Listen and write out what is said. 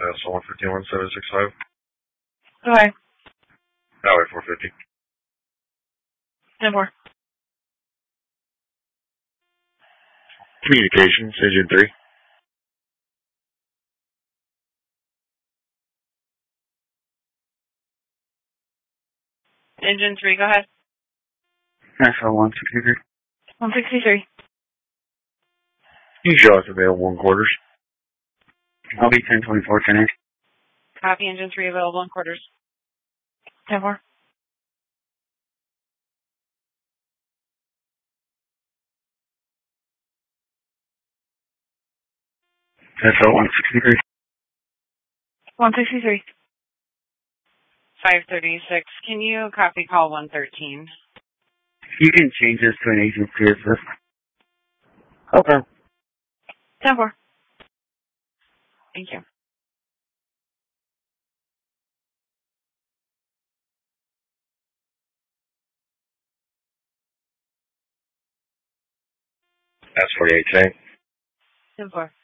So 151-765. Go ahead. Highway 450. 10-4. Communications, Engine 3. Engine 3, go ahead. National 163. 163. You show us available in quarters. I'll be 1024 10. Copy, Engine 3 available in quarters. 10-4. SL 163. 163. 536. Can you copy call 113? You can change this to an agency assist. Okay. 10-4. Thank you. That's 48, say. 10-4.